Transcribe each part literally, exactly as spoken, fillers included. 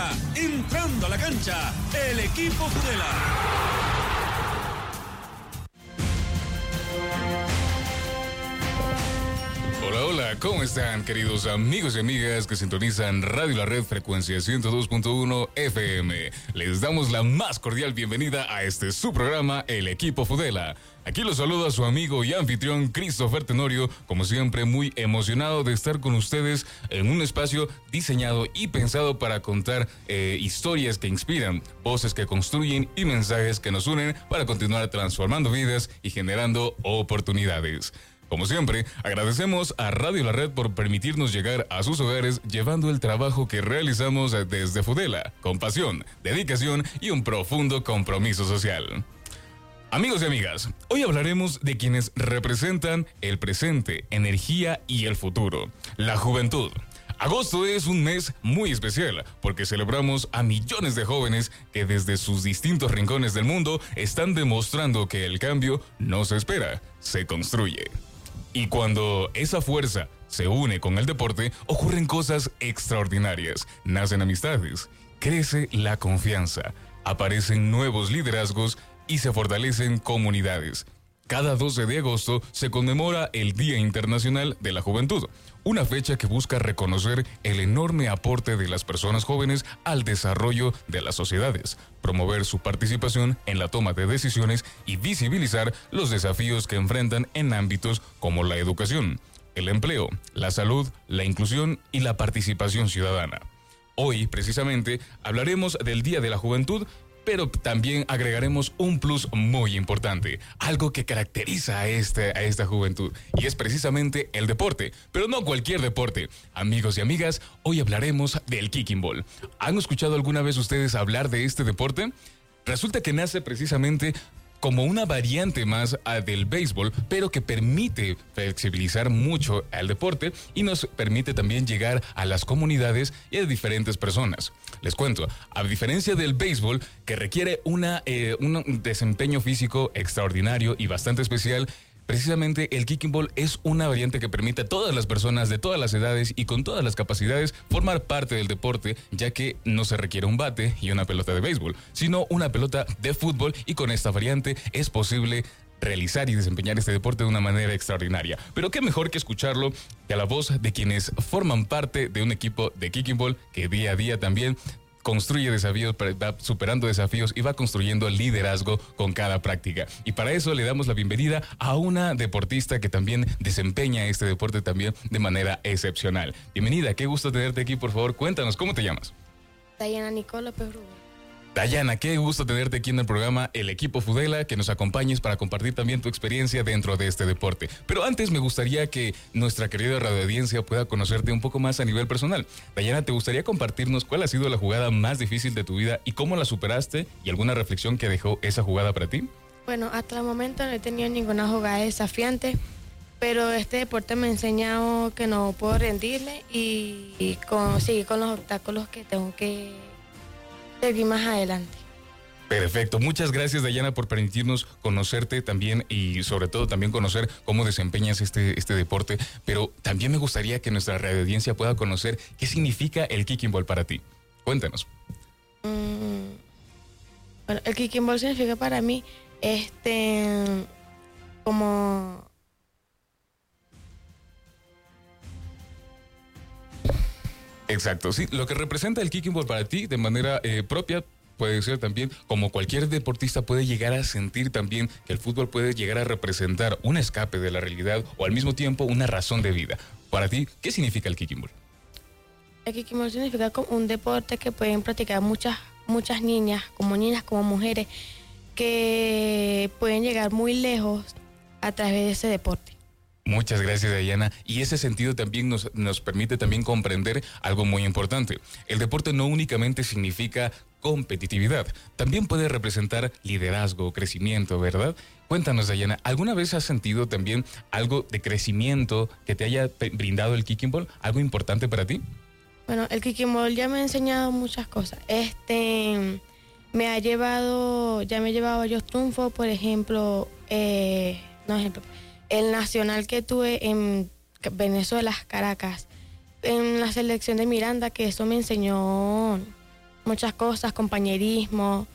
presenta Entrando a la Cancha, el equipo Fudela. Hola, hola, ¿cómo están, queridos amigos y amigas que sintonizan Radio La Red Frecuencia ciento dos punto uno F M? Les damos la más cordial bienvenida a este su programa, El Equipo Fudela. Aquí los saluda su amigo y anfitrión Christopher Tenorio, como siempre muy emocionado de estar con ustedes en un espacio diseñado y pensado para contar eh, historias que inspiran, voces que construyen y mensajes que nos unen para continuar transformando vidas y generando oportunidades. Como siempre, agradecemos a Radio La Red por permitirnos llegar a sus hogares llevando el trabajo que realizamos desde Fudela, con pasión, dedicación y un profundo compromiso social. Amigos y amigas, hoy hablaremos de quienes representan el presente, energía y el futuro, la juventud. Agosto es un mes muy especial porque celebramos a millones de jóvenes que desde sus distintos rincones del mundo están demostrando que el cambio no se espera, se construye. Y cuando esa fuerza se une con el deporte, ocurren cosas extraordinarias. Nacen amistades, crece la confianza, aparecen nuevos liderazgos y se fortalecen comunidades. Cada doce de agosto se conmemora el Día Internacional de la Juventud, una fecha que busca reconocer el enorme aporte de las personas jóvenes al desarrollo de las sociedades, promover su participación en la toma de decisiones y visibilizar los desafíos que enfrentan en ámbitos como la educación, el empleo, la salud, la inclusión y la participación ciudadana. Hoy, precisamente, hablaremos del Día de la Juventud, pero también agregaremos un plus muy importante, algo que caracteriza a, este, a esta juventud, y es precisamente el deporte, pero no cualquier deporte. Amigos y amigas, hoy hablaremos del kicking ball. ¿Han escuchado alguna vez ustedes hablar de este deporte? Resulta que nace precisamente como una variante más del béisbol, pero que permite flexibilizar mucho al deporte y nos permite también llegar a las comunidades y a diferentes personas. Les cuento, a diferencia del béisbol, que requiere una, eh, un desempeño físico extraordinario y bastante especial, precisamente el kicking ball es una variante que permite a todas las personas de todas las edades y con todas las capacidades formar parte del deporte, ya que no se requiere un bate y una pelota de béisbol, sino una pelota de fútbol, y con esta variante es posible realizar y desempeñar este deporte de una manera extraordinaria. Pero qué mejor que escucharlo que a la voz de quienes forman parte de un equipo de kicking ball que día a día también construye desafíos, va superando desafíos y va construyendo liderazgo con cada práctica. Y para eso le damos la bienvenida a una deportista que también desempeña este deporte también de manera excepcional. Bienvenida, qué gusto tenerte aquí, por favor, cuéntanos, ¿cócómo te llamas? Dayana Nicole López Rubio. Dayana, qué gusto tenerte aquí en el programa El Equipo Fudela, que nos acompañes para compartir también tu experiencia dentro de este deporte. Pero antes me gustaría que nuestra querida radioaudiencia pueda conocerte un poco más a nivel personal. Dayana, ¿te gustaría compartirnos cuál ha sido la jugada más difícil de tu vida y cómo la superaste, y alguna reflexión que dejó esa jugada para ti? Bueno, hasta el momento no he tenido ninguna jugada desafiante, pero este deporte me ha enseñado que no puedo rendirme y, y con, seguir con los obstáculos que tengo que seguir más adelante. Perfecto, muchas gracias, Dayana, por permitirnos conocerte también y sobre todo también conocer cómo desempeñas este, este deporte, pero también me gustaría que nuestra radioaudiencia pueda conocer qué significa el kicking ball para ti. Cuéntanos. Mm, bueno, el kicking ball significa para mí este como Exacto, sí, lo que representa el kicking ball para ti de manera eh, propia puede ser también, como cualquier deportista puede llegar a sentir también que el fútbol puede llegar a representar un escape de la realidad o al mismo tiempo una razón de vida. Para ti, ¿qué significa el kicking ball? El kicking ball significa como un deporte que pueden practicar muchas, muchas niñas, como niñas, como mujeres, que pueden llegar muy lejos a través de ese deporte. Muchas gracias, Dayana. Y ese sentido también nos, nos permite también comprender algo muy importante. El deporte no únicamente significa competitividad, también puede representar liderazgo, crecimiento, ¿verdad? Cuéntanos, Dayana, ¿alguna vez has sentido también algo de crecimiento que te haya brindado el kicking ball? ¿Algo importante para ti? Bueno, el kicking ball ya me ha enseñado muchas cosas. Este, me ha llevado, ya me he llevado a varios triunfos, por ejemplo, eh, no ejemplo, el nacional que tuve en Venezuela, Caracas, en la selección de Miranda, que eso me enseñó muchas cosas, compañerismo,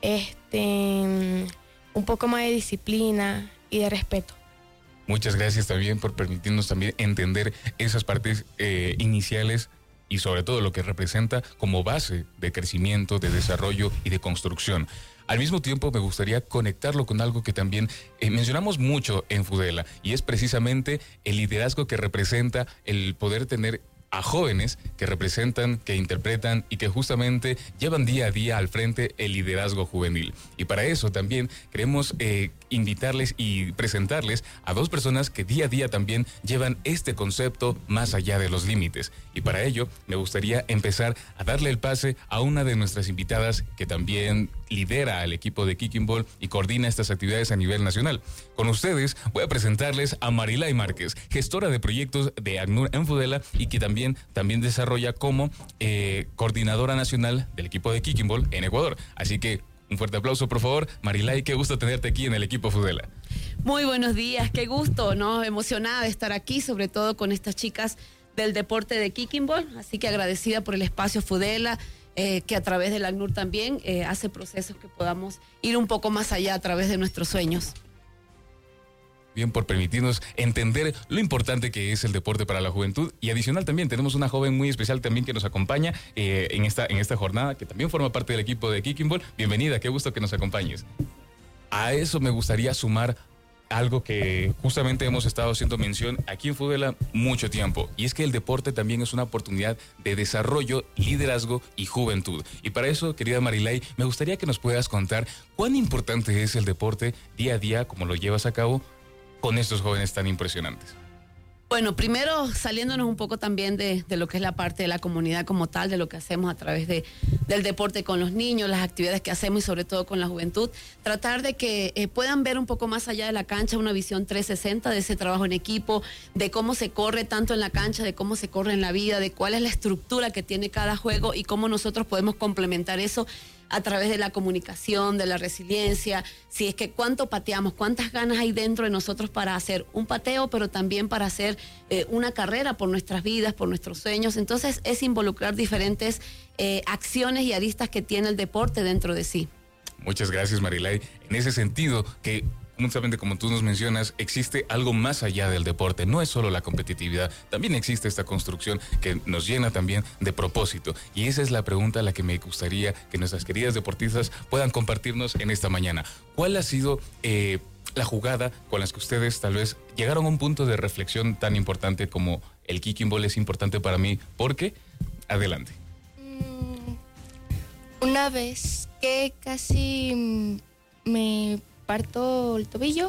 este, un poco más de disciplina y de respeto. Muchas gracias también por permitirnos también entender esas partes eh, iniciales y sobre todo lo que representa como base de crecimiento, de desarrollo y de construcción. Al mismo tiempo me gustaría conectarlo con algo que también eh, mencionamos mucho en Fudela, y es precisamente el liderazgo que representa el poder tener a jóvenes que representan, que interpretan y que justamente llevan día a día al frente el liderazgo juvenil. Y para eso también queremos eh, invitarles y presentarles a dos personas que día a día también llevan este concepto más allá de los límites. Y para ello me gustaría empezar a darle el pase a una de nuestras invitadas que también lidera al equipo de Kicking Ball y coordina estas actividades a nivel nacional. Con ustedes voy a presentarles a Marilay Márquez, gestora de proyectos de ACNUR en Fudela y que también, también desarrolla como eh, coordinadora nacional del equipo de Kicking Ball en Ecuador. Así que un fuerte aplauso, por favor. Marilay, qué gusto tenerte aquí en el equipo Fudela. Muy buenos días, qué gusto, ¿no? Emocionada de estar aquí, sobre todo con estas chicas del deporte de Kicking Ball, así que agradecida por el espacio Fudela, eh, que a través del ACNUR también eh, hace procesos que podamos ir un poco más allá a través de nuestros sueños. Bien, por permitirnos entender lo importante que es el deporte para la juventud. Y adicional también tenemos una joven muy especial también que nos acompaña eh, en, esta, en esta jornada, que también forma parte del equipo de Kicking Ball. Bienvenida, qué gusto que nos acompañes. A eso me gustaría sumar algo que justamente hemos estado haciendo mención aquí en Fudela mucho tiempo, y es que el deporte también es una oportunidad de desarrollo, liderazgo y juventud. Y para eso, querida Marilay, me gustaría que nos puedas contar cuán importante es el deporte día a día, como lo llevas a cabo con estos jóvenes tan impresionantes. Bueno, primero saliéndonos un poco también de, de lo que es la parte de la comunidad como tal, de lo que hacemos a través de, del deporte con los niños, las actividades que hacemos y sobre todo con la juventud, tratar de que eh, puedan ver un poco más allá de la cancha, una visión trescientos sesenta de ese trabajo en equipo, de cómo se corre tanto en la cancha, de cómo se corre en la vida, de cuál es la estructura que tiene cada juego y cómo nosotros podemos complementar eso a través de la comunicación, de la resiliencia, si es que cuánto pateamos, cuántas ganas hay dentro de nosotros para hacer un pateo, pero también para hacer eh, una carrera por nuestras vidas, por nuestros sueños. Entonces es involucrar diferentes eh, acciones y aristas que tiene el deporte dentro de sí. Muchas gracias, Marilay. En ese sentido, que justamente como tú nos mencionas, existe algo más allá del deporte. No es solo la competitividad, también existe esta construcción que nos llena también de propósito. Y esa es la pregunta a la que me gustaría que nuestras queridas deportistas puedan compartirnos en esta mañana. ¿Cuál ha sido eh, la jugada con las que ustedes tal vez llegaron a un punto de reflexión tan importante como el Kicking Ball es importante para mí? ¿Por qué? Adelante. Una vez que casi me parto el tobillo,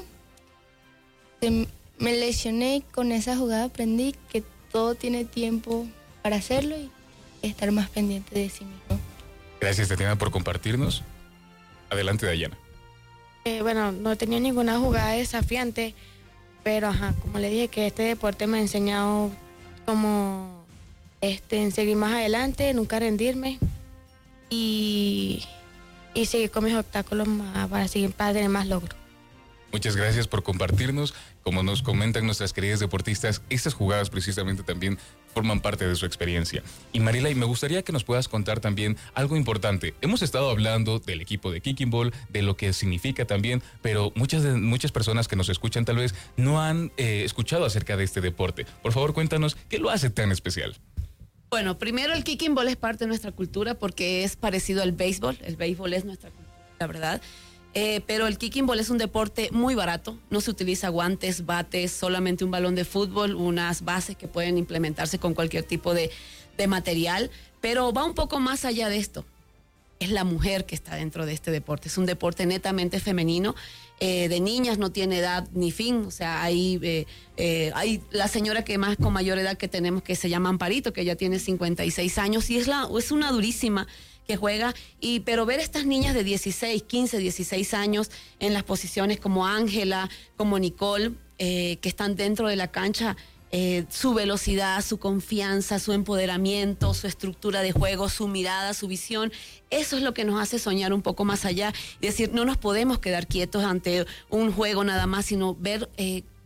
me lesioné, con esa jugada aprendí que todo tiene tiempo para hacerlo y estar más pendiente de sí mismo. Gracias, Tatiana, por compartirnos. Adelante, Dayana. Eh, bueno, no he tenido ninguna jugada desafiante, pero ajá, como le dije, que este deporte me ha enseñado como este, en seguir más adelante, nunca rendirme y... y seguir con mis obstáculos más, para, seguir, para tener más logros. Muchas gracias por compartirnos. Como nos comentan nuestras queridas deportistas, estas jugadas precisamente también forman parte de su experiencia. Y Marilay, me gustaría que nos puedas contar también algo importante. Hemos estado hablando del equipo de Kicking Ball, de lo que significa también, pero muchas, de, muchas personas que nos escuchan tal vez no han eh, escuchado acerca de este deporte. Por favor, cuéntanos, ¿qué lo hace tan especial? Bueno, primero el Kicking Ball es parte de nuestra cultura porque es parecido al béisbol. El béisbol es nuestra cultura, la verdad. Eh, pero el Kicking Ball es un deporte muy barato. No se utiliza guantes, bates, solamente un balón de fútbol, unas bases que pueden implementarse con cualquier tipo de, de material. Pero va un poco más allá de esto. Es la mujer que está dentro de este deporte. Es un deporte netamente femenino. Eh, de niñas no tiene edad ni fin, o sea, hay, eh, eh, hay la señora que más con mayor edad que tenemos que se llama Amparito, que ya tiene cincuenta y seis años y es, la, es una durísima que juega, y, pero ver estas niñas de dieciséis, quince, dieciséis años en las posiciones como Ángela, como Nicole, eh, que están dentro de la cancha, eh, su velocidad, su confianza, su empoderamiento, su estructura de juego, su mirada, su visión, eso es lo que nos hace soñar un poco más allá y decir, no nos podemos quedar quietos ante un juego nada más, sino ver eh,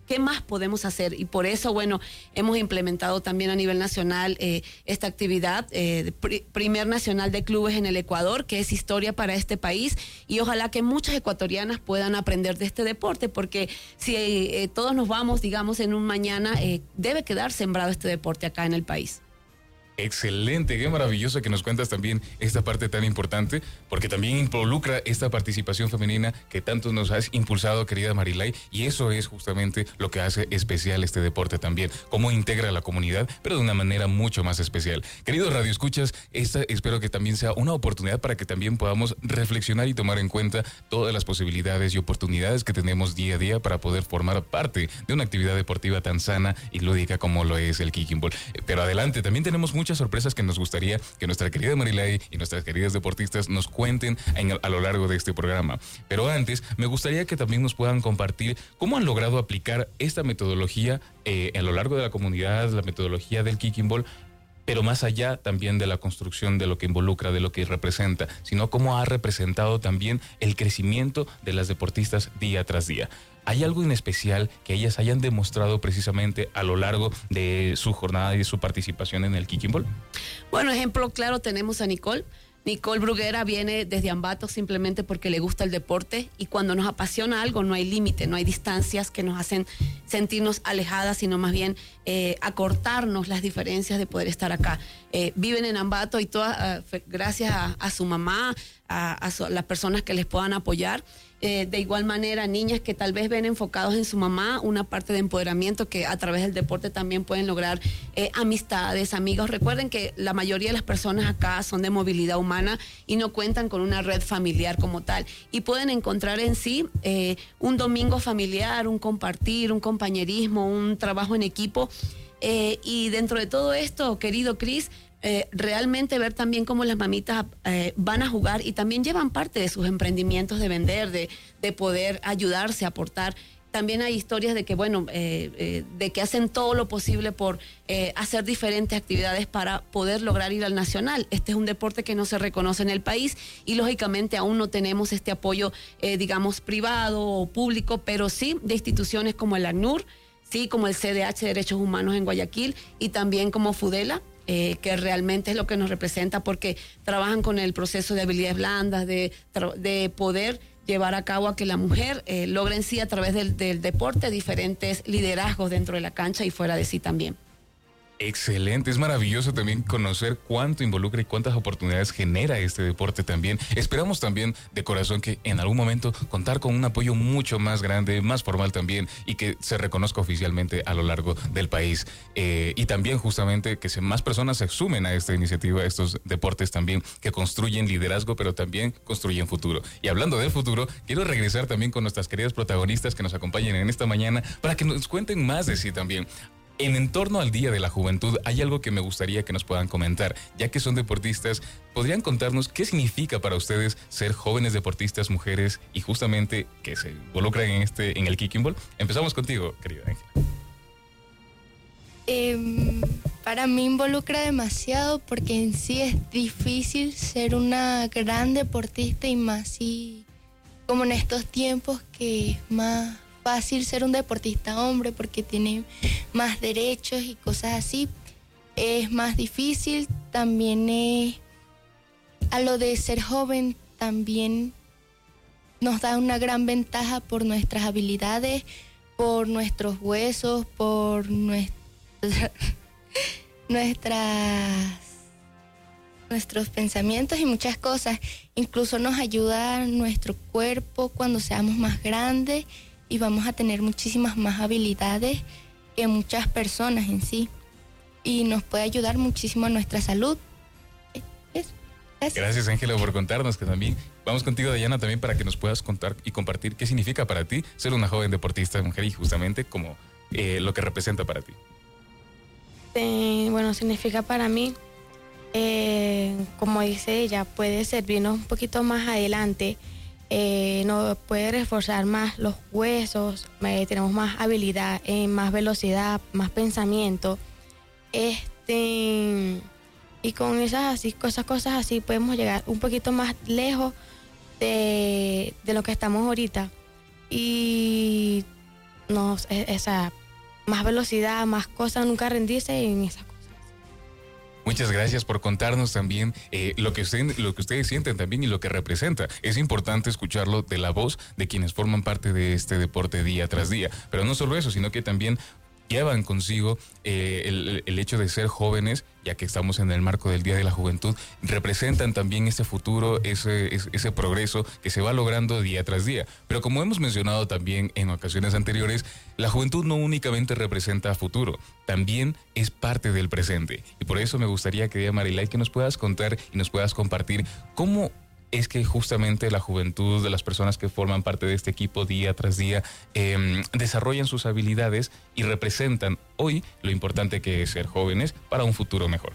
¿qué más podemos hacer? Y por eso, bueno, hemos implementado también a nivel nacional eh, esta actividad, eh, pr primer nacional de clubes en el Ecuador, que es historia para este país, y ojalá que muchas ecuatorianas puedan aprender de este deporte, porque si eh, todos nos vamos, digamos, en un mañana, eh, debe quedar sembrado este deporte acá en el país. Excelente, qué maravilloso que nos cuentas también esta parte tan importante, porque también involucra esta participación femenina que tanto nos has impulsado, querida Marilay, y eso es justamente lo que hace especial este deporte también, cómo integra a la comunidad, pero de una manera mucho más especial. Queridos radioescuchas, esta espero que también sea una oportunidad para que también podamos reflexionar y tomar en cuenta todas las posibilidades y oportunidades que tenemos día a día para poder formar parte de una actividad deportiva tan sana y lúdica como lo es el kicking ball. Pero adelante, también tenemos muchas sorpresas que nos gustaría que nuestra querida Marilay y nuestras queridas deportistas nos cuenten en, a lo largo de este programa. Pero antes, me gustaría que también nos puedan compartir cómo han logrado aplicar esta metodología eh, a lo largo de la comunidad, la metodología del kicking ball, pero más allá también de la construcción de lo que involucra, de lo que representa, sino cómo ha representado también el crecimiento de las deportistas día tras día. ¿Hay algo en especial que ellas hayan demostrado precisamente a lo largo de su jornada y de su participación en el kicking ball? Bueno, ejemplo claro tenemos a Nicole. Nicole Bruguera viene desde Ambato simplemente porque le gusta el deporte, y cuando nos apasiona algo no hay límite, no hay distancias que nos hacen sentirnos alejadas, sino más bien eh, acortarnos las diferencias de poder estar acá. Eh, viven en Ambato y todas, uh, gracias a, a su mamá, a, a, su, a las personas que les puedan apoyar. Eh, de igual manera, niñas que tal vez ven enfocados en su mamá una parte de empoderamiento que a través del deporte también pueden lograr eh, amistades, amigos. Recuerden que la mayoría de las personas acá son de movilidad humana y no cuentan con una red familiar como tal, y pueden encontrar en sí eh, un domingo familiar, un compartir, un compañerismo, un trabajo en equipo. Eh, y dentro de todo esto, querido Cris, Eh, realmente ver también cómo las mamitas eh, van a jugar y también llevan parte de sus emprendimientos de vender, de, de poder ayudarse, aportar. También hay historias de que, bueno, eh, eh, de que hacen todo lo posible por eh, hacer diferentes actividades para poder lograr ir al nacional. Este es un deporte que no se reconoce en el país y lógicamente aún no tenemos este apoyo, eh, digamos, privado o público, pero sí de instituciones como el ACNUR, sí, como el C D H Derechos Humanos en Guayaquil, y también como FUDELA, Eh, que realmente es lo que nos representa, porque trabajan con el proceso de habilidades blandas, de, de poder llevar a cabo a que la mujer eh, logre en sí a través del, del deporte diferentes liderazgos dentro de la cancha y fuera de sí también. Excelente, es maravilloso también conocer cuánto involucra y cuántas oportunidades genera este deporte también. Esperamos también de corazón que en algún momento contar con un apoyo mucho más grande, más formal también, y que se reconozca oficialmente a lo largo del país. Eh, y también justamente que se, más personas se sumen a esta iniciativa, a estos deportes también que construyen liderazgo, pero también construyen futuro. Y hablando del futuro, quiero regresar también con nuestras queridas protagonistas que nos acompañan en esta mañana para que nos cuenten más de sí también. En entorno al Día de la Juventud, hay algo que me gustaría que nos puedan comentar. Ya que son deportistas, ¿podrían contarnos qué significa para ustedes ser jóvenes deportistas, mujeres, y justamente que se involucran en, este, en el kicking ball? Empezamos contigo, querida Ángela. Eh, para mí involucra demasiado, porque en sí es difícil ser una gran deportista, y más si como en estos tiempos que es más fácil ser un deportista hombre porque tiene más derechos y cosas así. Es más difícil. También es, a lo de ser joven también nos da una gran ventaja por nuestras habilidades, por nuestros huesos, por nuestra, nuestras nuestros pensamientos y muchas cosas. Incluso nos ayuda nuestro cuerpo cuando seamos más grandes, y vamos a tener muchísimas más habilidades que muchas personas en sí. Y nos puede ayudar muchísimo a nuestra salud. Eso. Gracias. Gracias, Ángela, por contarnos. Que también vamos contigo, Dayana, también para que nos puedas contar y compartir qué significa para ti ser una joven deportista mujer, y justamente como eh, lo que representa para ti. Eh, bueno, significa para mí, eh, como dice ella, puede servirnos un poquito más adelante. Eh, nos puede reforzar más los huesos, eh, tenemos más habilidad, eh, más velocidad, más pensamiento. Este, y con esas así, cosas, cosas así podemos llegar un poquito más lejos de, de lo que estamos ahorita. Y no, esa, más velocidad, más cosas, nunca rendirse en esas cosas. Muchas gracias por contarnos también eh, lo que usted, lo que ustedes sienten también y lo que representa. Es importante escucharlo de la voz de quienes forman parte de este deporte día tras día. Pero no solo eso, sino que también llevan consigo eh, el, el hecho de ser jóvenes, ya que estamos en el marco del Día de la Juventud, representan también ese futuro, ese, ese, ese progreso que se va logrando día tras día. Pero como hemos mencionado también en ocasiones anteriores, la juventud no únicamente representa futuro, también es parte del presente. Y por eso me gustaría, querida Marilay, que nos puedas contar y nos puedas compartir cómo es que justamente la juventud de las personas que forman parte de este equipo día tras día eh, desarrollan sus habilidades y representan hoy lo importante que es ser jóvenes para un futuro mejor.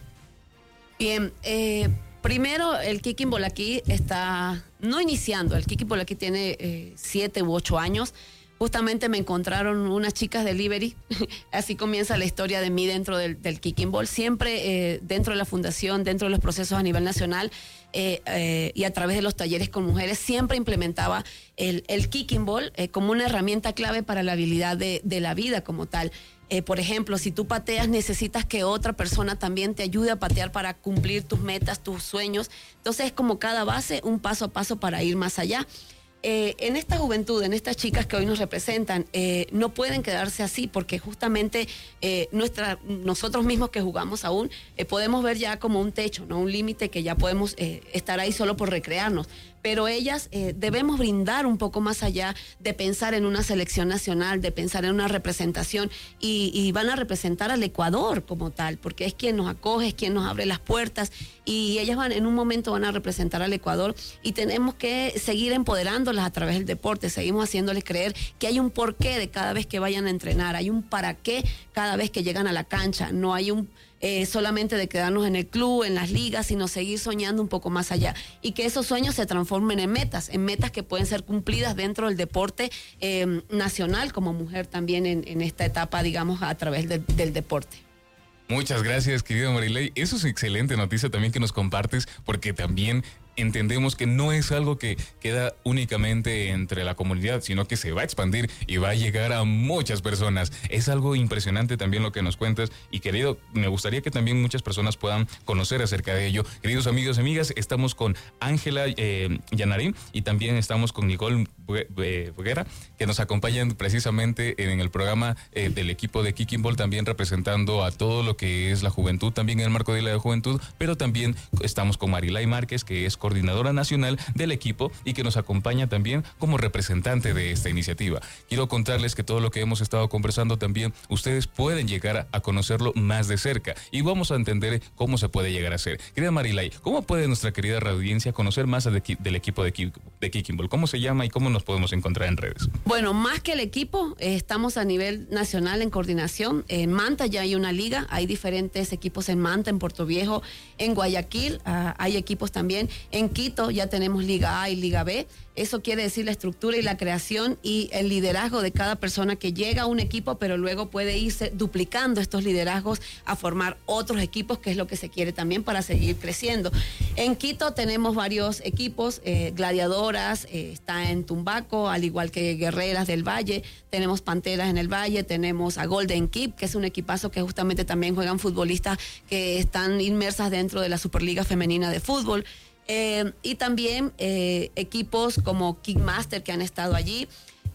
Bien, eh, primero el Kicking Ball aquí está, no iniciando, el Kicking Ball aquí tiene eh, siete u ocho años. Justamente me encontraron unas chicas del Liberty, así comienza la historia de mí dentro del, del Kicking Ball. Siempre eh, dentro de la fundación, dentro de los procesos a nivel nacional eh, eh, y a través de los talleres con mujeres, siempre implementaba el, el Kicking Ball eh, como una herramienta clave para la habilidad de, de la vida como tal. Eh, por ejemplo, si tú pateas, necesitas que otra persona también te ayude a patear para cumplir tus metas, tus sueños. Entonces es como cada base, un paso a paso para ir más allá. Eh, en esta juventud, en estas chicas que hoy nos representan, eh, no pueden quedarse así porque justamente eh, nuestra, nosotros mismos que jugamos aún eh, podemos ver ya como un techo, ¿no? Un límite que ya podemos eh, estar ahí solo por recrearnos. Pero ellas eh, debemos brindar un poco más allá de pensar en una selección nacional, de pensar en una representación y, y van a representar al Ecuador como tal, porque es quien nos acoge, es quien nos abre las puertas y ellas van en un momento van a representar al Ecuador y tenemos que seguir empoderándolas a través del deporte, seguimos haciéndoles creer que hay un porqué de cada vez que vayan a entrenar, hay un para qué cada vez que llegan a la cancha, no hay un Eh, solamente de quedarnos en el club, en las ligas, sino seguir soñando un poco más allá y que esos sueños se transformen en metas, en metas que pueden ser cumplidas dentro del deporte eh, nacional como mujer también en, en esta etapa, digamos, a través de, del deporte. Muchas gracias, querida Marilay. Eso es excelente noticia también que nos compartes, porque también entendemos que no es algo que queda únicamente entre la comunidad, sino que se va a expandir y va a llegar a muchas personas. Es algo impresionante también lo que nos cuentas y querido, me gustaría que también muchas personas puedan conocer acerca de ello. Queridos amigos y amigas, estamos con Ángela eh, Yanarín y también estamos con Nicole Buguera, que nos acompañan precisamente en el programa eh, del equipo de Kicking Ball, también representando a todo lo que es la juventud, también en el marco de la juventud, pero también estamos con Marilay Márquez, que es coordinadora nacional del equipo y que nos acompaña también como representante de esta iniciativa. Quiero contarles que todo lo que hemos estado conversando también ustedes pueden llegar a conocerlo más de cerca y vamos a entender cómo se puede llegar a hacer. Querida Marilay, ¿cómo puede nuestra querida audiencia conocer más de, del equipo de, de Kicking Ball? ¿Cómo se llama y cómo nos podemos encontrar en redes? Bueno, más que el equipo, eh, estamos a nivel nacional en coordinación. En Manta ya hay una liga, hay diferentes equipos en Manta, en Puerto Viejo, en Guayaquil, uh, hay equipos también. En Quito ya tenemos Liga A y Liga B. Eso quiere decir la estructura y la creación y el liderazgo de cada persona que llega a un equipo, pero luego puede irse duplicando estos liderazgos a formar otros equipos, que es lo que se quiere también para seguir creciendo. En Quito tenemos varios equipos, eh, Gladiadoras, eh, está en Tumbaco, al igual que Guerreras del Valle, tenemos Panteras en el Valle, tenemos a Golden Keep, que es un equipazo que justamente también juegan futbolistas que están inmersas dentro de la Superliga Femenina de Fútbol. Eh, y también eh, equipos como Kickmaster que han estado allí,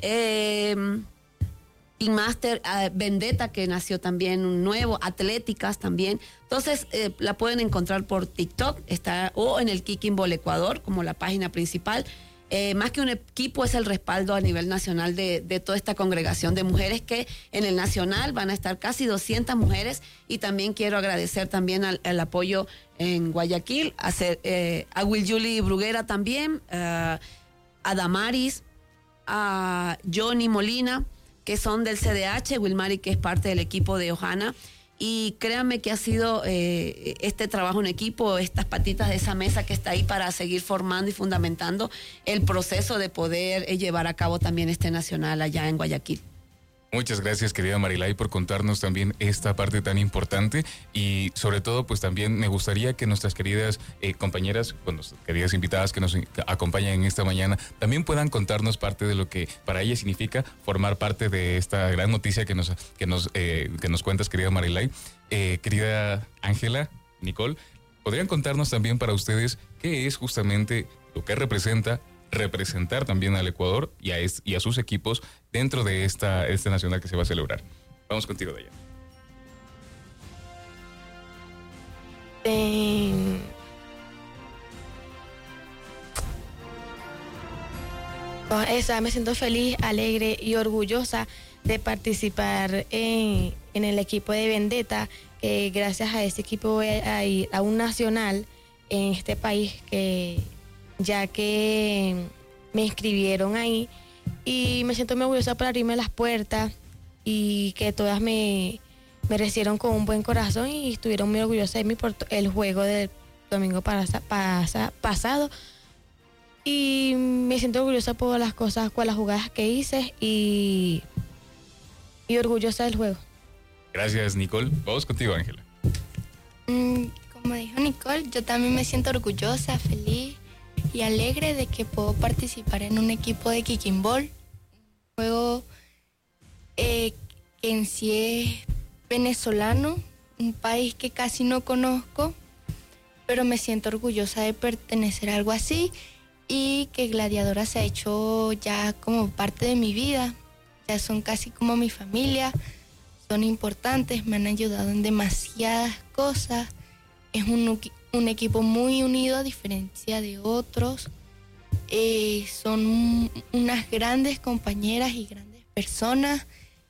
eh, Kickmaster, eh, Vendetta que nació también un nuevo, Atléticas también. Entonces eh, la pueden encontrar por TikTok, está o en el Kicking Ball Ecuador como la página principal. Eh, más que un equipo es el respaldo a nivel nacional de, de toda esta congregación de mujeres que en el nacional van a estar casi doscientas mujeres y también quiero agradecer también al, al apoyo en Guayaquil, a, eh, a Will Julie Bruguera también, uh, a Damaris, a Johnny Molina, que son del C D H, Wilmary que es parte del equipo de Ojana. Y créanme que ha sido eh, este trabajo en equipo, estas patitas de esa mesa que está ahí para seguir formando y fundamentando el proceso de poder eh, llevar a cabo también este nacional allá en Guayaquil. Muchas gracias, querida Marilay, por contarnos también esta parte tan importante y sobre todo, pues también me gustaría que nuestras queridas eh, compañeras, bueno, nuestras queridas invitadas que nos acompañan en esta mañana, también puedan contarnos parte de lo que para ellas significa formar parte de esta gran noticia que nos, que nos, eh, que nos cuentas, querida Marilay. Eh, querida Ángela, Nicole, ¿podrían contarnos también para ustedes qué es justamente lo que representa representar también al Ecuador y a, es, y a sus equipos dentro de esta este nacional que se va a celebrar? Vamos contigo, Daya. Eh, oh, esa, me siento feliz, alegre y orgullosa de participar en, en el equipo de Vendetta, que gracias a ese equipo voy a ir a un nacional en este país, que ya que me inscribieron ahí, y me siento muy orgullosa por abrirme las puertas y que todas me, me recibieron con un buen corazón y estuvieron muy orgullosas de mí por el juego del domingo pasa, pasa, pasado, y me siento orgullosa por las cosas, por las jugadas que hice y, y orgullosa del juego. Gracias, Nicole. Vamos contigo, Ángela. Mm, como dijo Nicole, yo también me siento orgullosa, feliz y alegre de que puedo participar en un equipo de kicking ball, un juego eh, que en sí es venezolano, un país que casi no conozco, pero me siento orgullosa de pertenecer a algo así y que Gladiadora se ha hecho ya como parte de mi vida, ya son casi como mi familia, son importantes, me han ayudado en demasiadas cosas, es un un equipo muy unido a diferencia de otros. Eh, son unas grandes compañeras y grandes personas.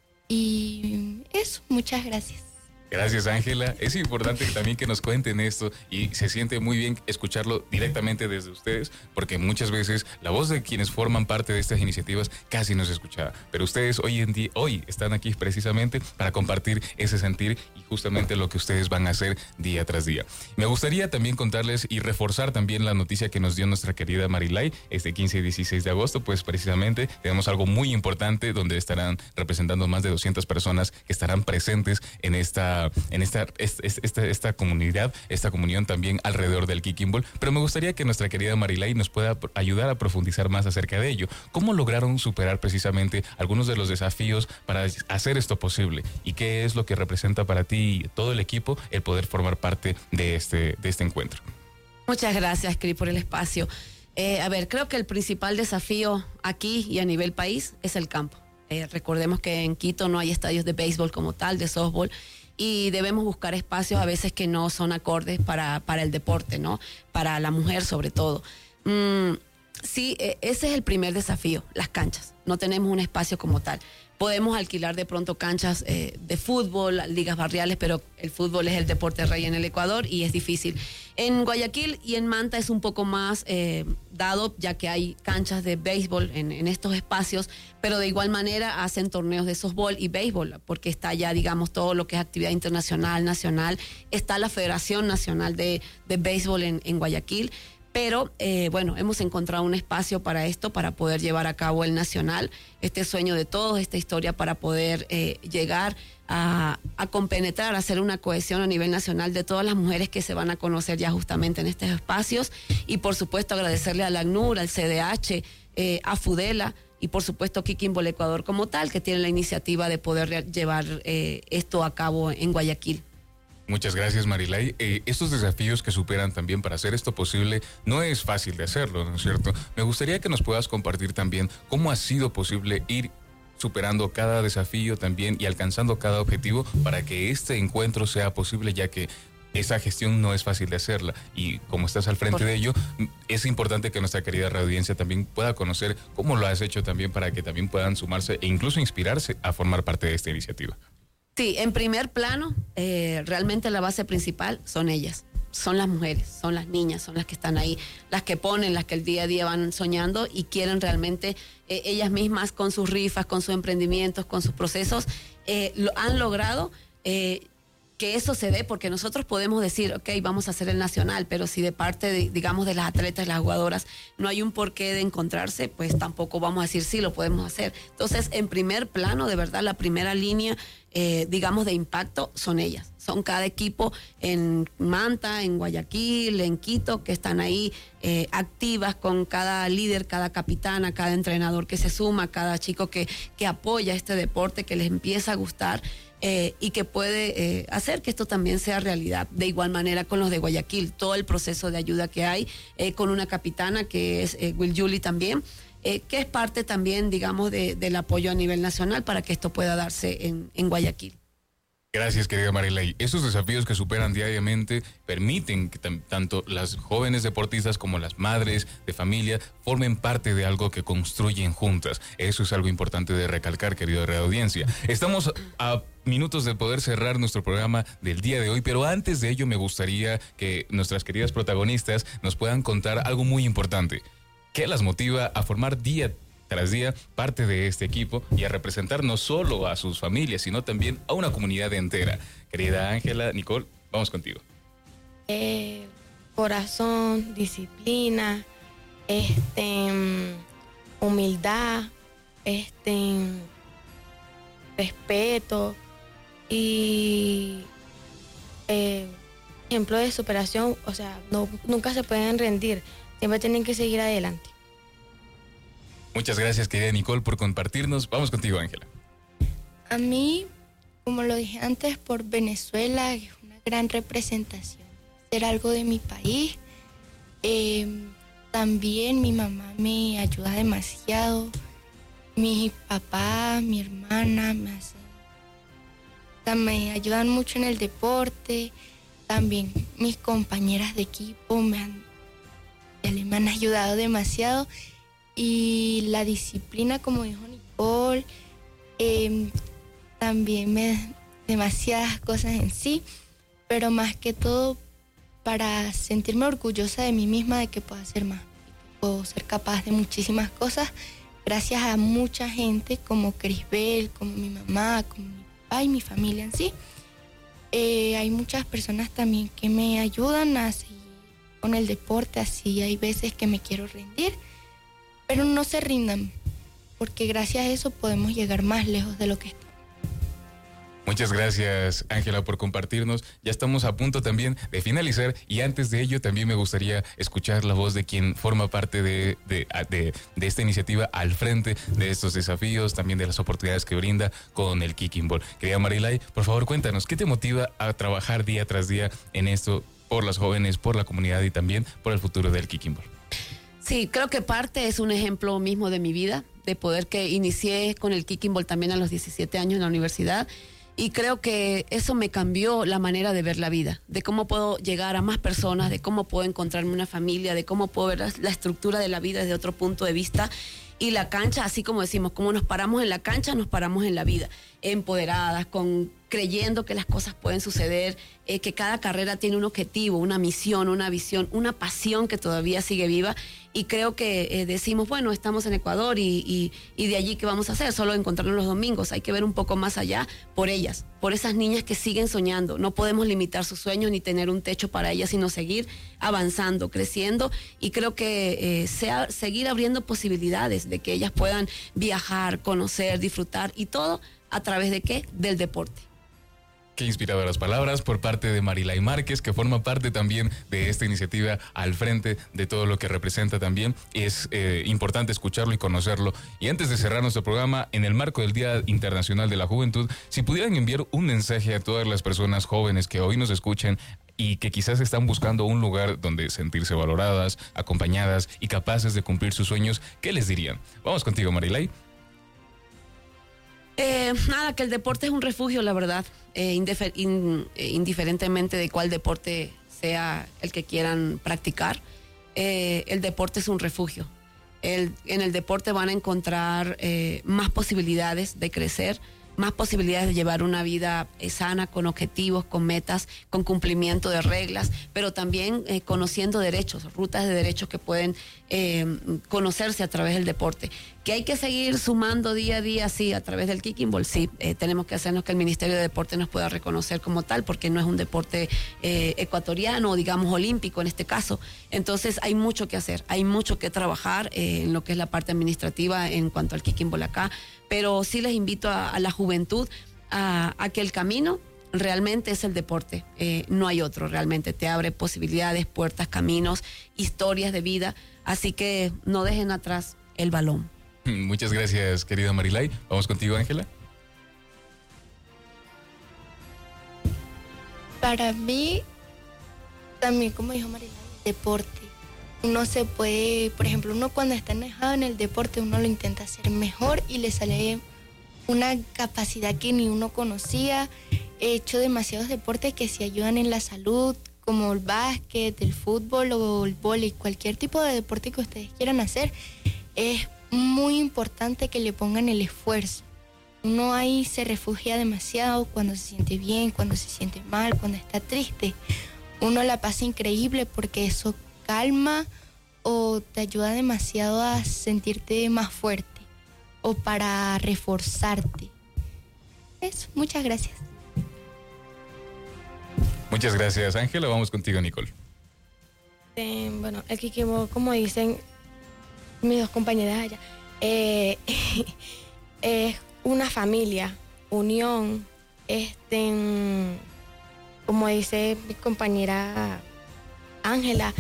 Y eso, muchas gracias. Gracias, Ángela. Es importante también que nos cuenten esto y se siente muy bien escucharlo directamente desde ustedes, porque muchas veces la voz de quienes forman parte de estas iniciativas casi no se escuchaba. Pero ustedes hoy en día, hoy están aquí precisamente para compartir ese sentir y justamente lo que ustedes van a hacer día tras día. Me gustaría también contarles y reforzar también la noticia que nos dio nuestra querida Marilay este quince y dieciséis de agosto, pues precisamente tenemos algo muy importante donde estarán representando más de doscientas personas que estarán presentes en esta en esta, esta, esta comunidad, esta comunión también alrededor del kicking ball, pero me gustaría que nuestra querida Marilay nos pueda ayudar a profundizar más acerca de ello. ¿Cómo lograron superar precisamente algunos de los desafíos para hacer esto posible? ¿Y qué es lo que representa para ti y todo el equipo el poder formar parte de este, de este encuentro? Muchas gracias, Cris, por el espacio. Eh, a ver, creo que el principal desafío aquí y a nivel país es el campo. Eh, recordemos que en Quito no hay estadios de béisbol como tal, de softball, y debemos buscar espacios a veces que no son acordes para, para el deporte, ¿no? Para la mujer sobre todo. Mm, sí, ese es el primer desafío, las canchas. No tenemos un espacio como tal. Podemos alquilar de pronto canchas eh, de fútbol, ligas barriales, pero el fútbol es el deporte rey en el Ecuador y es difícil. En Guayaquil y en Manta es un poco más eh, dado, ya que hay canchas de béisbol en, en estos espacios, pero de igual manera hacen torneos de softball y béisbol, porque está ya, digamos, todo lo que es actividad internacional, nacional. Está la Federación Nacional de, de Béisbol en, en Guayaquil. Pero, eh, bueno, hemos encontrado un espacio para esto, para poder llevar a cabo el nacional, este sueño de todos, esta historia para poder eh, llegar a, a compenetrar, a hacer una cohesión a nivel nacional de todas las mujeres que se van a conocer ya justamente en estos espacios. Y, por supuesto, agradecerle a la ACNUR, al C D H, eh, a Fudela y, por supuesto, Kicking Ball Ecuador como tal, que tiene la iniciativa de poder llevar eh, esto a cabo en Guayaquil. Muchas gracias, Marilay. Eh, estos desafíos que superan también para hacer esto posible, no es fácil de hacerlo, ¿no es cierto? Me gustaría que nos puedas compartir también cómo ha sido posible ir superando cada desafío también y alcanzando cada objetivo para que este encuentro sea posible, ya que esa gestión no es fácil de hacerla y como estás al frente de ello, es importante que nuestra querida radioaudiencia también pueda conocer cómo lo has hecho también para que también puedan sumarse e incluso inspirarse a formar parte de esta iniciativa. Sí, en primer plano, eh, realmente la base principal son ellas, son las mujeres, son las niñas, son las que están ahí, las que ponen, las que el día a día van soñando y quieren realmente eh, ellas mismas con sus rifas, con sus emprendimientos, con sus procesos, eh, lo han logrado eh, que eso se dé, porque nosotros podemos decir, ok, vamos a hacer el nacional, pero si de parte, de, digamos, de las atletas, las jugadoras, no hay un porqué de encontrarse, pues tampoco vamos a decir sí, lo podemos hacer. Entonces, en primer plano, de verdad, la primera línea, eh, digamos, de impacto son ellas. Son cada equipo en Manta, en Guayaquil, en Quito, que están ahí eh, activas con cada líder, cada capitana, cada entrenador que se suma, cada chico que, que apoya este deporte, que les empieza a gustar. Eh, y que puede eh, hacer que esto también sea realidad. De igual manera con los de Guayaquil, todo el proceso de ayuda que hay, eh, con una capitana que es eh, Will Julie también, eh, que es parte también, digamos, de, del apoyo a nivel nacional para que esto pueda darse en, en Guayaquil. Gracias, querida Marilei. Estos desafíos que superan diariamente permiten que t- tanto las jóvenes deportistas como las madres de familia formen parte de algo que construyen juntas. Eso es algo importante de recalcar, querida audiencia. Estamos a minutos de poder cerrar nuestro programa del día de hoy, pero antes de ello me gustaría que nuestras queridas protagonistas nos puedan contar algo muy importante. ¿Qué las motiva a formar día tras día parte de este equipo y a representar no solo a sus familias, sino también a una comunidad entera? Querida Ángela, Nicole, vamos contigo. Eh, corazón, disciplina, este, humildad, este, respeto y eh, ejemplo de superación. O sea, no, nunca se pueden rendir, siempre tienen que seguir adelante. Muchas gracias, querida Nicole, por compartirnos. Vamos contigo, Ángela. A mí, como lo dije antes, por Venezuela es una gran representación. Hacer algo de mi país. Eh, también mi mamá me ayuda demasiado. Mi papá, mi hermana me hacen, o sea, me ayudan mucho en el deporte. También mis compañeras de equipo me han, me han ayudado demasiado. Y la disciplina, como dijo Nicole, eh, también me da demasiadas cosas en sí, pero más que todo para sentirme orgullosa de mí misma, de que puedo hacer más, puedo ser capaz de muchísimas cosas, gracias a mucha gente como Crisbel, como mi mamá, como mi papá y mi familia en sí. Eh, hay muchas personas también que me ayudan a seguir con el deporte, así hay veces que me quiero rendir. Pero no se rindan, porque gracias a eso podemos llegar más lejos de lo que estamos. Muchas gracias, Ángela, por compartirnos. Ya estamos a punto también de finalizar y antes de ello también me gustaría escuchar la voz de quien forma parte de, de, de, de esta iniciativa al frente de estos desafíos, también de las oportunidades que brinda con el Kicking Ball. Querida Marilei, por favor, cuéntanos, ¿qué te motiva a trabajar día tras día en esto por las jóvenes, por la comunidad y también por el futuro del Kicking Ball? Sí, creo que parte es un ejemplo mismo de mi vida, de poder que inicié con el Kicking Ball también a los diecisiete años en la universidad, y creo que eso me cambió la manera de ver la vida, de cómo puedo llegar a más personas, de cómo puedo encontrarme una familia, de cómo puedo ver la, la estructura de la vida desde otro punto de vista. Y la cancha, así como decimos, como nos paramos en la cancha, nos paramos en la vida, empoderadas, con creyendo que las cosas pueden suceder, eh, que cada carrera tiene un objetivo, una misión, una visión, una pasión que todavía sigue viva. Y creo que eh, decimos, bueno, estamos en Ecuador y, y, y de allí, ¿qué vamos a hacer? Solo encontrarnos los domingos. Hay que ver un poco más allá por ellas, por esas niñas que siguen soñando. No podemos limitar sus sueños ni tener un techo para ellas, sino seguir avanzando, creciendo. Y creo que eh, sea, seguir abriendo posibilidades de que ellas puedan viajar, conocer, disfrutar y todo a través de ¿qué? Del deporte. Qué inspiradoras palabras por parte de Marilei Márquez, que forma parte también de esta iniciativa al frente de todo lo que representa también. Es eh, importante escucharlo y conocerlo. Y antes de cerrar nuestro programa, en el marco del Día Internacional de la Juventud, si pudieran enviar un mensaje a todas las personas jóvenes que hoy nos escuchan y que quizás están buscando un lugar donde sentirse valoradas, acompañadas y capaces de cumplir sus sueños, ¿qué les dirían? Vamos contigo, Marilei. Eh, nada, que el deporte es un refugio, la verdad, eh, indifer- in, eh, indiferentemente de cuál deporte sea el que quieran practicar, eh, el deporte es un refugio. El, en el deporte van a encontrar eh, más posibilidades de crecer, más posibilidades de llevar una vida eh, sana, con objetivos, con metas, con cumplimiento de reglas, pero también eh, conociendo derechos, rutas de derechos que pueden eh, conocerse a través del deporte. Que hay que seguir sumando día a día, sí, a través del kicking ball, sí, eh, tenemos que hacernos que el Ministerio de Deporte nos pueda reconocer como tal, porque no es un deporte eh, ecuatoriano, digamos olímpico en este caso. Entonces hay mucho que hacer, hay mucho que trabajar eh, en lo que es la parte administrativa en cuanto al kicking ball acá, pero sí les invito a, a la juventud a, a que el camino realmente es el deporte, eh, no hay otro, realmente te abre posibilidades, puertas, caminos, historias de vida, así que no dejen atrás el balón. Muchas gracias, querida Marilay. Vamos contigo, Ángela. Para mí, también como dijo Marilay, deporte. Uno se puede, por ejemplo, uno cuando está enojado en el deporte, uno lo intenta hacer mejor y le sale una capacidad que ni uno conocía. He hecho demasiados deportes que sí ayudan en la salud, como el básquet, el fútbol o el vóley, cualquier tipo de deporte que ustedes quieran hacer. Es muy importante que le pongan el esfuerzo. Uno ahí se refugia demasiado cuando se siente bien, cuando se siente mal, cuando está triste. Uno la pasa increíble porque eso calma o te ayuda demasiado a sentirte más fuerte o para reforzarte. Eso, muchas gracias. Muchas gracias, Ángela. Vamos contigo, Nicole. Eh, bueno, el kicking ball, como dicen mis dos compañeras allá, eh, es una familia, unión, este, como dice mi compañera Ángela,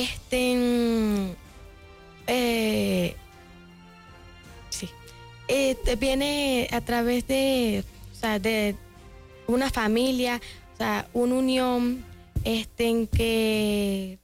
este, eh, sí, eh, viene a través de, o sea, de una familia, o sea, una unión, este, en que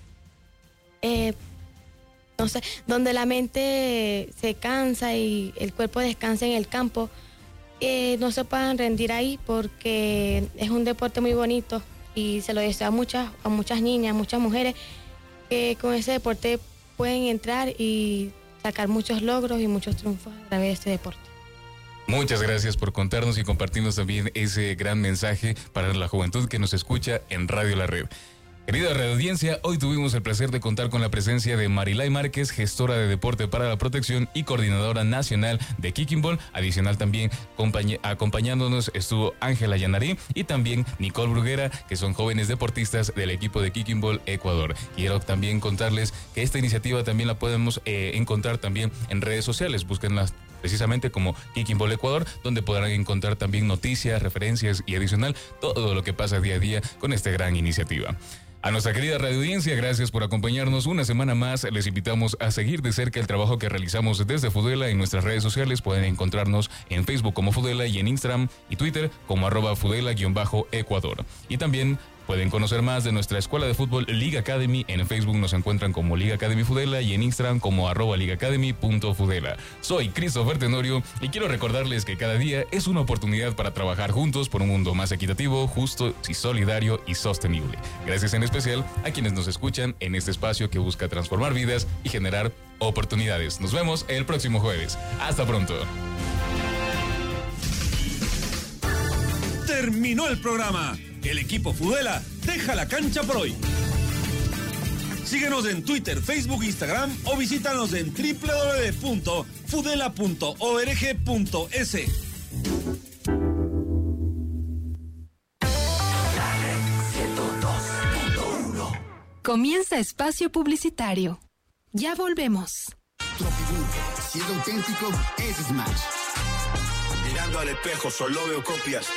eh, no sé, donde la mente se cansa y el cuerpo descansa en el campo, eh, no se puedan rendir ahí porque es un deporte muy bonito y se lo deseo a muchas, a muchas niñas, muchas mujeres que con ese deporte pueden entrar y sacar muchos logros y muchos triunfos a través de este deporte. Muchas gracias por contarnos y compartirnos también ese gran mensaje para la juventud que nos escucha en Radio La Red. Querida radioaudiencia, hoy tuvimos el placer de contar con la presencia de Marilay Márquez, gestora de Deporte para la Protección y coordinadora nacional de Kicking Ball. Adicional también acompañándonos estuvo Ángela Yanarí y también Nicole Bruguera, que son jóvenes deportistas del equipo de Kicking Ball Ecuador. Quiero también contarles que esta iniciativa también la podemos eh, encontrar también en redes sociales. Búsquenlas precisamente como Kicking Ball Ecuador, donde podrán encontrar también noticias, referencias y adicional todo lo que pasa día a día con esta gran iniciativa. A nuestra querida radioaudiencia, gracias por acompañarnos una semana más. Les invitamos a seguir de cerca el trabajo que realizamos desde Fudela en nuestras redes sociales. Pueden encontrarnos en Facebook como Fudela y en Instagram y Twitter como arroba Fudela-Ecuador. Y también pueden conocer más de nuestra escuela de fútbol Liga Academy. En Facebook nos encuentran como Liga Academy Fudela y en Instagram como arroba ligaacademy.fudela. Soy Christopher Tenorio y quiero recordarles que cada día es una oportunidad para trabajar juntos por un mundo más equitativo, justo y solidario y sostenible. Gracias en especial a quienes nos escuchan en este espacio que busca transformar vidas y generar oportunidades. Nos vemos el próximo jueves. Hasta pronto. Terminó el programa. El equipo Fudela deja la cancha por hoy. Síguenos en Twitter, Facebook, Instagram o visítanos en doble u doble u doble u punto fudela punto org punto es. Comienza espacio publicitario. Ya volvemos. Tropibunco, siendo auténtico, es Smash. Mirando al espejo, solo veo copias.